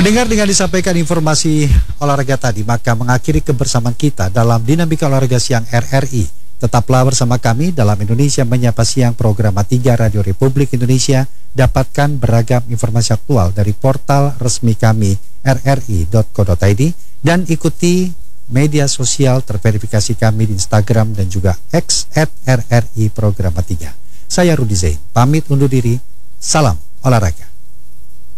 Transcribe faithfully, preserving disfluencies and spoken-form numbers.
Pendengar, dengan disampaikan informasi olahraga tadi, maka mengakhiri kebersamaan kita dalam Dinamika Olahraga Siang R R I. Tetaplah bersama kami dalam Indonesia Menyapa Siang, program tiga Radio Republik Indonesia. Dapatkan beragam informasi aktual dari portal resmi kami r r i dot co dot i d dan ikuti media sosial terverifikasi kami di Instagram dan juga X at R R I Program tiga. Saya Rudi Zain, pamit undur diri. Salam olahraga.